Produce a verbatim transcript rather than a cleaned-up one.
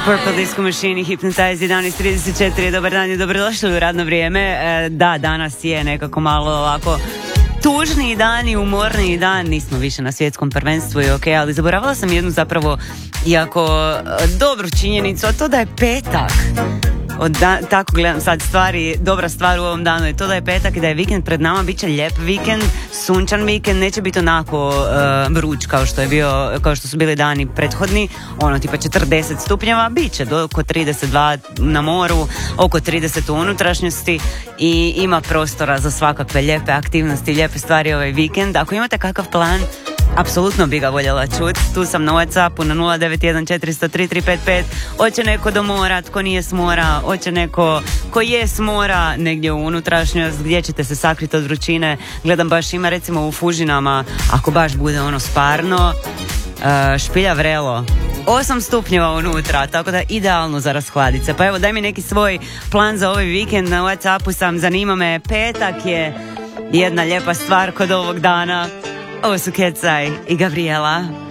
Purple Disco Machine i Hypnotize jedanaest trideset četiri. Dobar dan i dobrodošli u radno vrijeme. E, da, danas je nekako malo ovako tužniji dan i umorniji dan. Nismo više na svjetskom prvenstvu i ok, ali zaboravila sam jednu zapravo jako dobru činjenicu, a to da je petak. Od da, tako gledam sad stvari, dobra stvar u ovom danu je to da je petak i da je vikend pred nama, bit će lijep vikend, sunčan vikend, neće biti onako uh, vruć kao što je bio, kao što su bili dani prethodni, ono tipa četrdeset stupnjeva, bit će do oko trideset dva na moru, oko trideset u unutrašnjosti i ima prostora za svakakve lijepe aktivnosti, lijepe stvari ovaj vikend. Ako imate kakav plan, apsolutno bi ga voljela čuti. Tu sam na Whatsappu na nula devet jedan četiri zero zero tri tri pet pet. Hoće neko do mora, tko nije s mora, hoće neko ko je s mora negdje u unutrašnjost, gdje ćete se sakriti od vrućine. Gledam baš ima recimo u Fužinama, ako baš bude ono sparno, uh, špilja vrelo, osam stupnjeva unutra, tako da idealno za rashladit se. Pa evo, daj mi neki svoj plan za ovaj vikend. Na Whatsappu sam, zanima me, petak je jedna lijepa stvar kod ovog dana. Ovo su Kecaj i Gabriela.